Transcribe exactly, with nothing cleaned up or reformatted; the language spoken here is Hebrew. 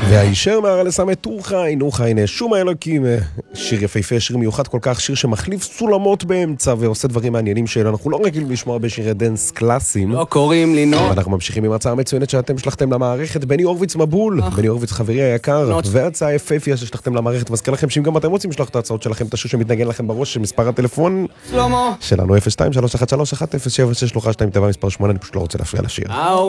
והאישר מהר לסמת אורחי, נוחי נשום האלוקים, שיר יפהפה, שיר מיוחד כל כך, שיר שמחליף סולמות באמצע ועושה דברים מעניינים שאנחנו לא רגילים לשמוע בשירי דנס קלאסיים. לא קוראים לי נו. ואנחנו ממשיכים עם הרצאה מצוינת שאתם שלחתם למערכת, בני הורוביץ מבול, בני הורוביץ חברי היקר, והרצאה יפהפייה ששלחתם למערכת. מזכיר לכם שאם גם אתם רוצים לשלוח את ההצעות שלכם, את השיר שמתנגן לכם בראש, מספר הטלפון שלנו אפס שתיים שלוש אחת שלוש אחת אפס שבע שש שלוחה שתיים טבע מספר שמונה, אני פשוט לא רוצה להפריע לשיר.